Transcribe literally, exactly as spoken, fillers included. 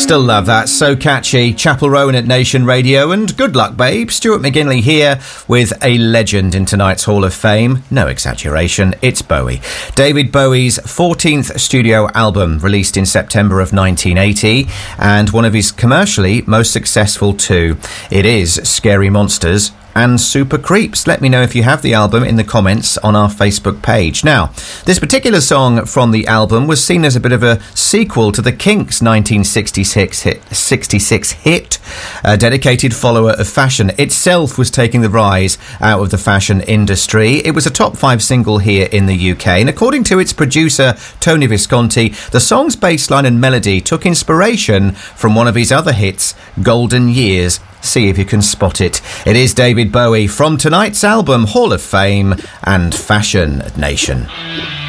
Still love that. So catchy. Chapel Rowan at Nation Radio. And good luck, babe. Stuart McGinley here with a legend in tonight's Hall of Fame. No exaggeration. It's Bowie. David Bowie's fourteenth studio album, released in September of nineteen eighty, and one of his commercially most successful too. It is Scary Monsters and Super Creeps. Let me know if you have the album in the comments on our Facebook page. Now, this particular song from the album was seen as a bit of a sequel to the Kinks' nineteen sixty-six hit, sixty-six hit, a dedicated follower of fashion. Itself was taking the rise out of the fashion industry. It was a top five single here in the U K, and according to its producer, Tony Visconti, the song's bass line and melody took inspiration from one of his other hits, Golden Years. See if you can spot it. It is David Bowie from tonight's album, Hall of Fame and Fashion Nation.